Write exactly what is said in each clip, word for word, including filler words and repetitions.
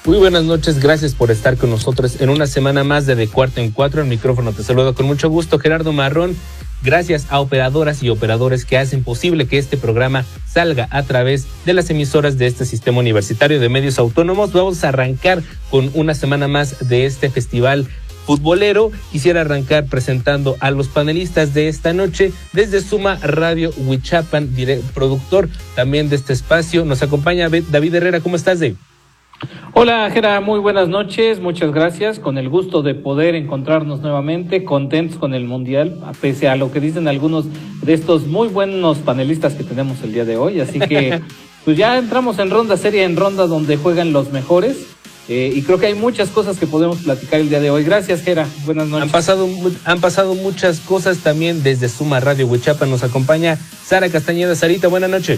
Muy buenas noches, gracias por estar con nosotros en una semana más de De Cuarto en Cuatro. El micrófono te saludo con mucho gusto, Gerardo Marrón. Gracias a operadoras y operadores que hacen posible que este programa salga a través de las emisoras de este Sistema Universitario de Medios Autónomos. Vamos a arrancar con una semana más de este festival futbolero. Quisiera arrancar presentando a los panelistas de esta noche desde Suma Radio Huichapan, productor también de este espacio. Nos acompaña David Herrera. ¿Cómo estás, David? Hola, Jera, muy buenas noches, muchas gracias, con el gusto de poder encontrarnos nuevamente, contentos con el Mundial, pese a lo que dicen algunos de estos muy buenos panelistas que tenemos el día de hoy, así que pues ya entramos en ronda seria, en ronda donde juegan los mejores, eh, y creo que hay muchas cosas que podemos platicar el día de hoy. Gracias, Jera, buenas noches. Han pasado, han pasado muchas cosas también desde Suma Radio Huichapan. Nos acompaña Sara Castañeda. Sarita, buenas noches.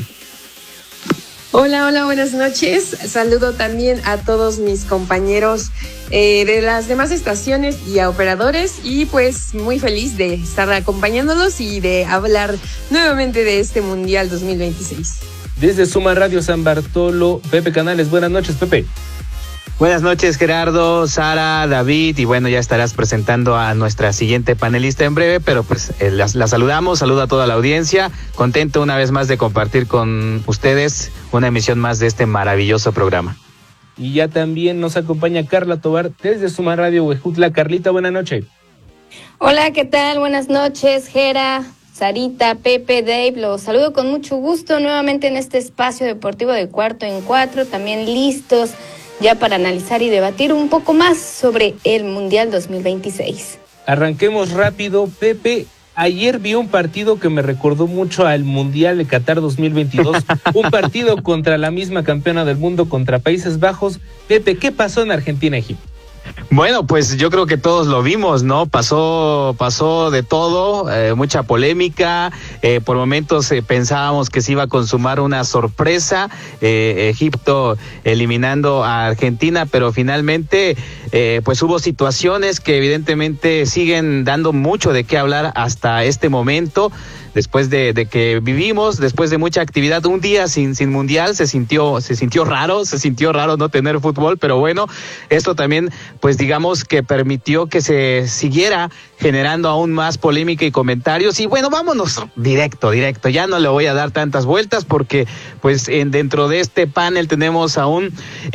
Hola, hola, buenas noches. Saludo también a todos mis compañeros eh, de las demás estaciones y a operadores, y pues muy feliz de estar acompañándolos y de hablar nuevamente de este Mundial dos mil veintiséis. Desde Suma Radio San Bartolo, Pepe Canales. Buenas noches, Pepe. Buenas noches, Gerardo, Sara, David, y bueno, ya estarás presentando a nuestra siguiente panelista en breve, pero pues eh, la, la saludamos, saludo a toda la audiencia, contento una vez más de compartir con ustedes una emisión más de este maravilloso programa. Y ya también nos acompaña Carla Tobar desde Suma Radio Huejutla. Carlita, buenas noches. Hola, ¿qué tal? Buenas noches, Gera, Sarita, Pepe, Dave, los saludo con mucho gusto nuevamente en este espacio deportivo de Cuarto en Cuatro, también listos ya para analizar y debatir un poco más sobre el Mundial dos mil veintiséis. Arranquemos rápido, Pepe. Ayer vi un partido que me recordó mucho al Mundial de Qatar dos mil veintidós, un partido contra la misma campeona del mundo, contra Países Bajos. Pepe, ¿qué pasó en Argentina-Egipto? Bueno, pues yo creo que todos lo vimos, ¿no? Pasó, pasó de todo, eh, mucha polémica, eh, por momentos eh, pensábamos que se iba a consumar una sorpresa, eh, Egipto eliminando a Argentina, pero finalmente eh, pues hubo situaciones que evidentemente siguen dando mucho de qué hablar hasta este momento. Después de, de que vivimos, después de mucha actividad, un día sin, sin mundial, se sintió, se sintió raro, se sintió raro no tener fútbol, pero bueno, esto también, pues digamos que permitió que se siguiera generando aún más polémica y comentarios. Y bueno, vámonos directo, directo, ya no le voy a dar tantas vueltas porque pues en, dentro de este panel tenemos a un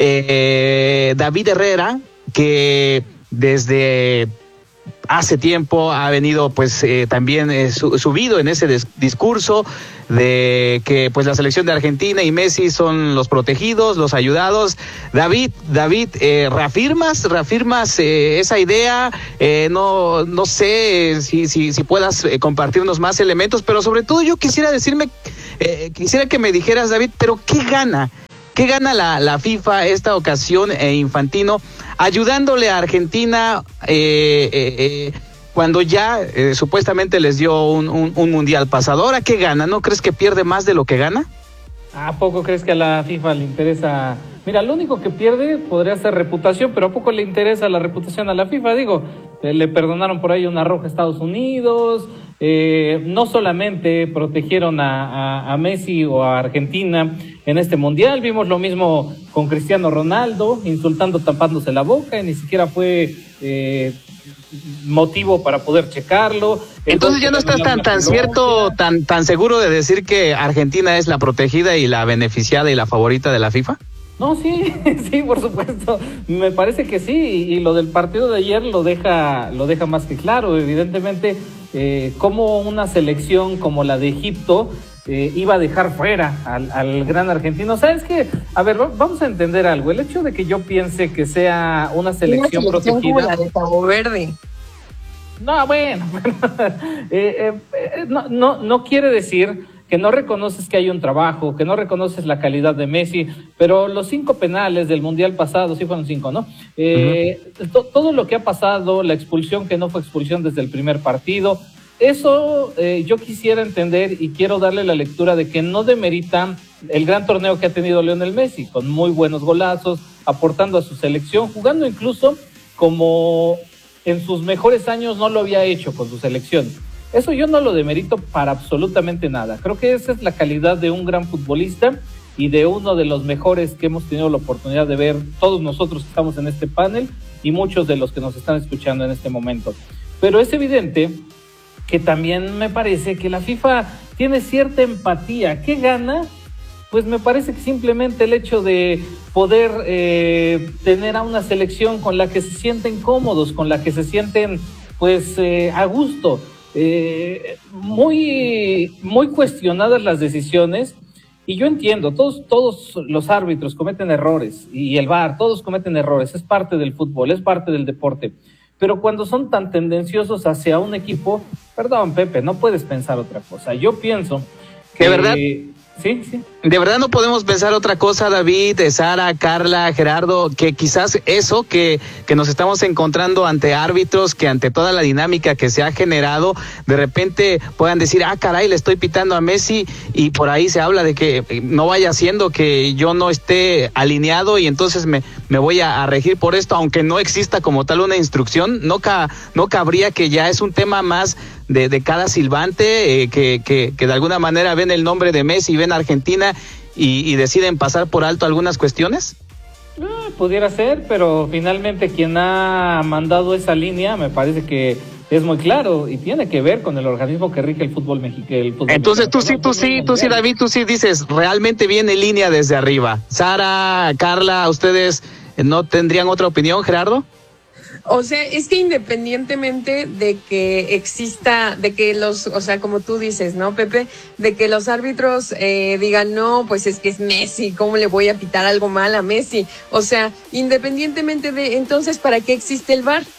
eh, David Herrera, que desde hace tiempo ha venido pues eh, también eh, su, subido en ese des- discurso de que pues la selección de Argentina y Messi son los protegidos, los ayudados. David, David, eh, ¿reafirmas, reafirmas eh, esa idea? Eh, no, no sé si, si, si puedas eh, compartirnos más elementos, pero sobre todo yo quisiera decirme, eh, quisiera que me dijeras, David, pero ¿qué gana? ¿Qué gana la, la FIFA esta ocasión, eh, Infantino, ayudándole a Argentina eh, eh, eh, cuando ya eh, supuestamente les dio un, un, un mundial pasado? ¿Ahora qué gana? ¿No crees que pierde más de lo que gana? ¿A poco crees que a la FIFA le interesa? Mira, lo único que pierde podría ser reputación, pero ¿a poco le interesa la reputación a la FIFA? Digo, eh, le perdonaron por ahí una roja a Estados Unidos, eh, no solamente protegieron a, a, a Messi o a Argentina en este Mundial, vimos lo mismo con Cristiano Ronaldo, insultando, tapándose la boca, y ni siquiera fue eh, motivo para poder checarlo. Entonces ya no estás tan tan cierto, tan tan seguro de decir que Argentina es la protegida y la beneficiada y la favorita de la FIFA. No, sí, sí, por supuesto. Me parece que sí, y, y lo del partido de ayer lo deja, lo deja más que claro. Evidentemente, eh, como una selección como la de Egipto eh, iba a dejar fuera al, al gran argentino. ¿Sabes qué? A ver, vamos a entender algo. El hecho de que yo piense que sea una selección, una selección protegida, como la de Cabo Verde. No, bueno, eh, eh, no, no, no quiere decir que no reconoces que hay un trabajo, que no reconoces la calidad de Messi, pero los cinco penales del Mundial pasado, sí fueron cinco, ¿no? Eh, uh-huh. to, todo lo que ha pasado, la expulsión que no fue expulsión desde el primer partido, eso eh, yo quisiera entender y quiero darle la lectura de que no demerita el gran torneo que ha tenido Lionel Messi, con muy buenos golazos, aportando a su selección, jugando incluso como en sus mejores años no lo había hecho con su selección. Eso yo no lo demerito para absolutamente nada. Creo que esa es la calidad de un gran futbolista y de uno de los mejores que hemos tenido la oportunidad de ver todos nosotros que estamos en este panel y muchos de los que nos están escuchando en este momento. Pero es evidente que también me parece que la FIFA tiene cierta empatía. ¿Qué gana? Pues me parece que simplemente el hecho de poder eh, tener a una selección con la que se sienten cómodos, con la que se sienten pues eh, a gusto. Eh, muy, muy cuestionadas las decisiones, y yo entiendo, todos, todos los árbitros cometen errores, y el V A R, todos cometen errores, es parte del fútbol, es parte del deporte, pero cuando son tan tendenciosos hacia un equipo, perdón Pepe, no puedes pensar otra cosa. Yo pienso que... ¿De verdad? Sí, sí. De verdad no podemos pensar otra cosa, David, Sara, Carla, Gerardo, que quizás eso que, que nos estamos encontrando ante árbitros, que ante toda la dinámica que se ha generado, de repente puedan decir, ah, caray, le estoy pitando a Messi, y por ahí se habla de que no vaya siendo que yo no esté alineado y entonces me, me voy a, a regir por esto, aunque no exista como tal una instrucción. No, ca, no cabría que ya es un tema más de, de cada silbante, eh, que, que, que de alguna manera ven el nombre de Messi, ven Argentina y, y deciden pasar por alto algunas cuestiones. Eh, pudiera ser, pero finalmente quien ha mandado esa línea me parece que es muy claro y tiene que ver con el organismo que rige el fútbol mexicano. Entonces tú sí, tú sí, tú sí, David, tú sí dices, realmente viene línea desde arriba. Sara, Carla, ¿ustedes no tendrían otra opinión, Gerardo? O sea, es que independientemente de que exista, de que los, o sea, como tú dices, ¿no, Pepe? De que los árbitros eh, digan, no, pues es que es Messi, ¿cómo le voy a pitar algo mal a Messi? O sea, independientemente de, entonces, ¿para qué existe el V A R?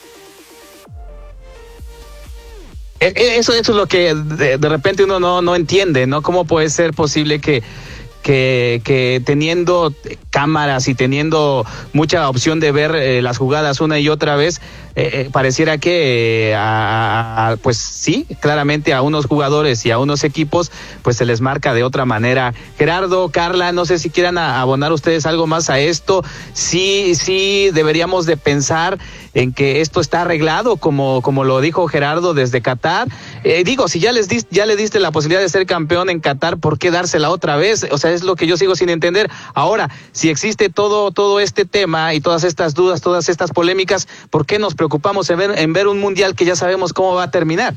Eso, eso es lo que de, de repente uno no, no entiende, ¿no? ¿Cómo puede ser posible que Que, que teniendo cámaras y teniendo mucha opción de ver eh, las jugadas una y otra vez, eh, eh, pareciera que eh, a, a, pues sí, claramente a unos jugadores y a unos equipos pues se les marca de otra manera? Gerardo, Carla, no sé si quieran a, abonar ustedes algo más a esto. Sí, sí deberíamos de pensar en que esto está arreglado, como, como lo dijo Gerardo desde Qatar. Eh, digo, si ya les dis, ya le diste la posibilidad de ser campeón en Qatar, ¿por qué dársela otra vez? O sea, es lo que yo sigo sin entender. Ahora, si existe todo, todo este tema y todas estas dudas, todas estas polémicas, ¿por qué nos preocupamos en ver, en ver un mundial que ya sabemos cómo va a terminar?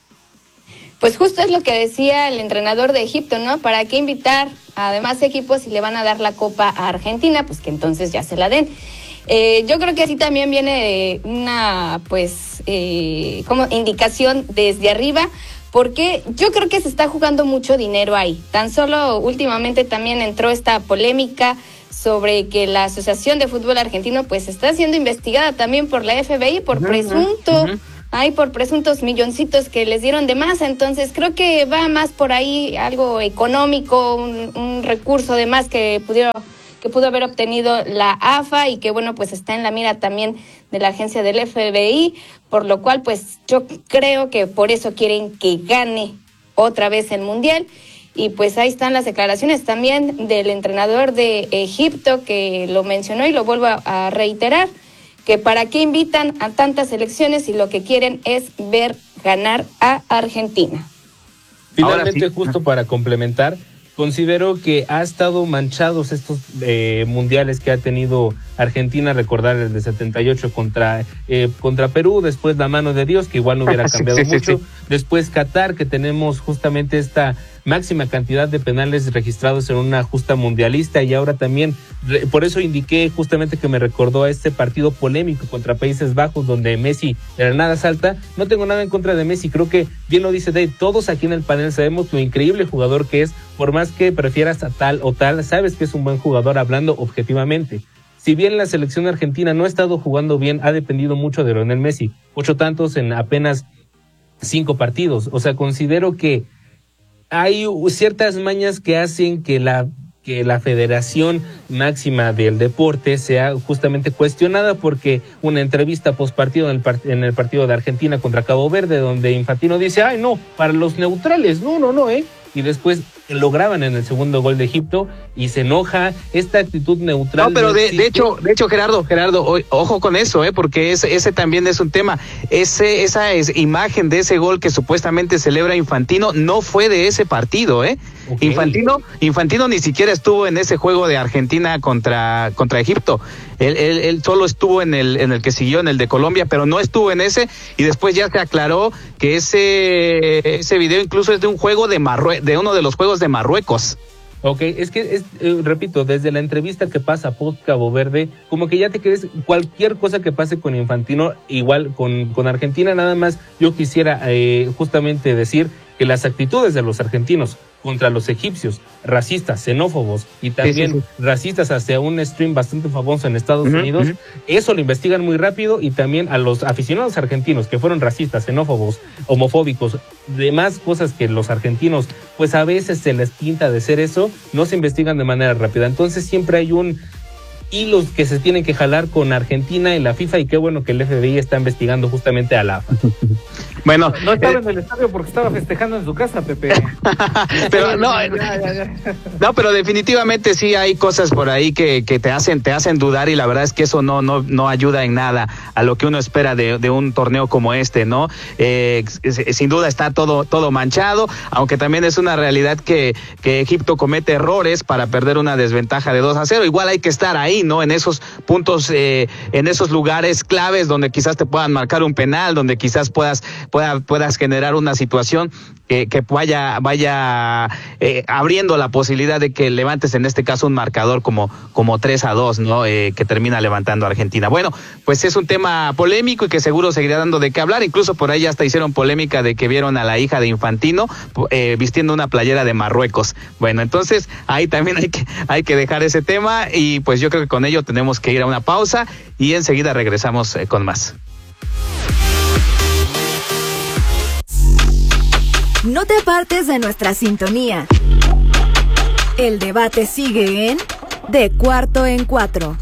Pues justo es lo que decía el entrenador de Egipto, ¿no? ¿Para qué invitar a demás equipos si le van a dar la copa a Argentina? Pues que entonces ya se la den. Eh, yo creo que así también viene una, pues, eh, como indicación desde arriba, porque yo creo que se está jugando mucho dinero ahí. Tan solo últimamente también entró esta polémica sobre que la Asociación de Fútbol Argentino pues está siendo investigada también por la F B I por uh-huh, presunto, uh-huh. ay, por presuntos milloncitos que les dieron de más. Entonces creo que va más por ahí algo económico, un, un recurso de más que pudieron que pudo haber obtenido la A F A y que bueno pues está en la mira también de la agencia del F B I, por lo cual pues yo creo que por eso quieren que gane otra vez el Mundial. Y pues ahí están las declaraciones también del entrenador de Egipto, que lo mencionó y lo vuelvo a reiterar, que para qué invitan a tantas selecciones si lo que quieren es ver ganar a Argentina. Finalmente, sí, justo para complementar, considero que ha estado manchados estos eh, mundiales que ha tenido Argentina. Recordar el de setenta y ocho contra eh, contra Perú, después la mano de Dios, que igual no hubiera cambiado sí, sí, mucho, sí, sí. Después Qatar, que tenemos justamente esta máxima cantidad de penales registrados en una justa mundialista, y ahora también, por eso indiqué justamente que me recordó a este partido polémico contra Países Bajos, donde Messi de la nada salta. No tengo nada en contra de Messi, creo que bien lo dice Dave, todos aquí en el panel sabemos lo increíble jugador que es, por más que prefieras a tal o tal, sabes que es un buen jugador hablando objetivamente. Si bien la selección argentina no ha estado jugando bien, ha dependido mucho de Lionel Messi, ocho tantos en apenas cinco partidos. O sea, considero que hay ciertas mañas que hacen que la que la federación máxima del deporte sea justamente cuestionada, porque una entrevista postpartido en el, part- en el partido de Argentina contra Cabo Verde, donde Infantino dice, ay no, para los neutrales, no, no, no, eh, y después lo graban en el segundo gol de Egipto y se enoja. Esta actitud neutral. No, pero de, de hecho, de hecho, Gerardo, Gerardo, o, ojo con eso, eh, porque ese, ese también es un tema. Ese, esa es imagen de ese gol que supuestamente celebra Infantino no fue de ese partido, eh. Okay. Infantino, Infantino ni siquiera estuvo en ese juego de Argentina contra, contra Egipto. Él, él, él solo estuvo en el, en el que siguió, en el de Colombia, pero no estuvo en ese, y después ya se aclaró que ese, ese video incluso es de un juego de Marrue- de uno de los juegos de Marruecos. Ok, es que, es, eh, repito, desde la entrevista que pasa post Cabo Verde, como que ya te crees cualquier cosa que pase con Infantino, igual con, con Argentina. Nada más yo quisiera eh, justamente decir que las actitudes de los argentinos contra los egipcios, racistas, xenófobos y también sí, sí, sí. racistas hacia un stream bastante famoso en Estados uh-huh, Unidos, uh-huh. eso lo investigan muy rápido, y también a los aficionados argentinos que fueron racistas, xenófobos, homofóbicos, demás cosas que los argentinos pues a veces se les pinta de ser eso, no se investigan de manera rápida. Entonces siempre hay un hilos que se tienen que jalar con Argentina y la FIFA, y qué bueno que el F B I está investigando justamente a la A F A. Bueno, no, no estaba eh, en el estadio porque estaba festejando en su casa, Pepe. Pero no, ya, ya, ya. no, pero definitivamente sí hay cosas por ahí que, que te hacen, te hacen dudar, y la verdad es que eso no, no, no ayuda en nada a lo que uno espera de, de un torneo como este, ¿no? Eh, sin duda está todo, todo manchado, aunque también es una realidad que, que Egipto comete errores para perder una desventaja de dos a cero. Igual hay que estar ahí, ¿no? En esos puntos, eh, en esos lugares claves donde quizás te puedan marcar un penal, donde quizás puedas Pueda, puedas generar una situación que, que vaya, vaya eh, abriendo la posibilidad de que levantes en este caso un marcador como, como tres a dos, ¿no? Eh, que termina levantando a Argentina. Bueno, pues es un tema polémico y que seguro seguirá dando de qué hablar. Incluso por ahí hasta hicieron polémica de que vieron a la hija de Infantino eh, vistiendo una playera de Marruecos. Bueno, entonces ahí también hay que, hay que dejar ese tema, y pues yo creo que con ello tenemos que ir a una pausa y enseguida regresamos eh, con más. No te apartes de nuestra sintonía. El debate sigue en De Cuarto en Cuatro.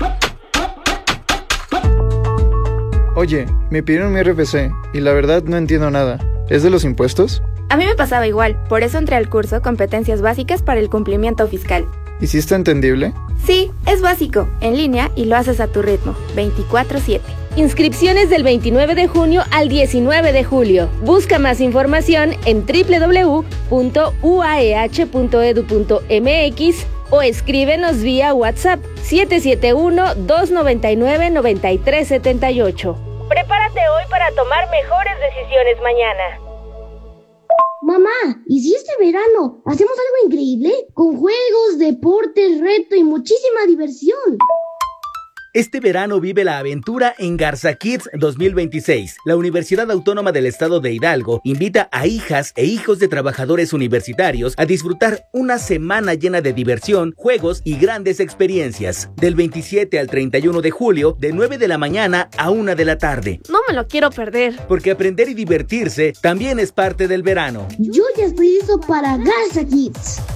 Oye, me pidieron mi R F C y la verdad no entiendo nada. ¿Es de los impuestos? A mí me pasaba igual, por eso entré al curso Competencias Básicas para el Cumplimiento Fiscal. ¿Y si está entendible? Sí, es básico, en línea, y lo haces a tu ritmo, veinticuatro siete. Inscripciones del veintinueve de junio al diecinueve de julio. Busca más información en doble u doble u doble u punto u a e hache punto e d u punto m x o escríbenos vía WhatsApp siete siete uno, dos nueve nueve, nueve tres siete ocho. Prepárate hoy para tomar mejores decisiones mañana. Mamá, ¿y si este verano hacemos algo increíble? Con juegos, deportes, reto y muchísima diversión. Este verano vive la aventura en Garza Kids dos mil veintiséis. La Universidad Autónoma del Estado de Hidalgo invita a hijas e hijos de trabajadores universitarios a disfrutar una semana llena de diversión, juegos y grandes experiencias. Del veintisiete al treinta y uno de julio, de nueve de la mañana a una de la tarde. No me lo quiero perder. Porque aprender y divertirse también es parte del verano. Yo ya estoy listo para Garza Kids.